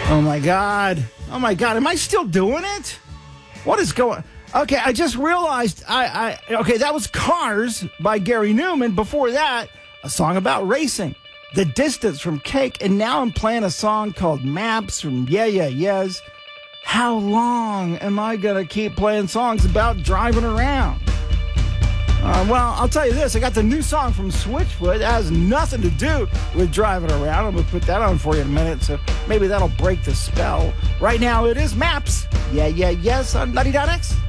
Oh my God. Oh my God. Am I still doing it? What is going? Okay, I just realized. Okay, that was Cars by Gary Newman. Before that, a song about racing, The Distance from Cake, and now I'm playing a song called Maps from Yeah Yeah Yeahs. How long am I gonna keep playing songs about driving around? Well, I'll tell you this. I got the new song from Switchfoot. It has nothing to do with driving around. I'm going to put that on for you in a minute, so maybe that'll break the spell. Right now, it is Maps. Yeah, yeah, yes on Nutty.x.